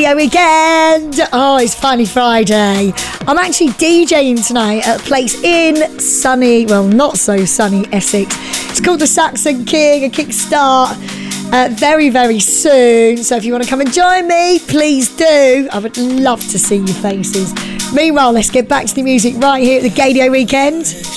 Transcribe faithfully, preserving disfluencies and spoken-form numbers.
Gaydio Weekend. Oh, it's finally Friday. I'm actually DJing tonight at a place in sunny, well, not so sunny Essex. It's called the Saxon King, a kickstart uh, very, very soon. So if you want to come and join me, please do. I would love to see your faces. Meanwhile, let's get back to the music right here at the Gaydio Weekend.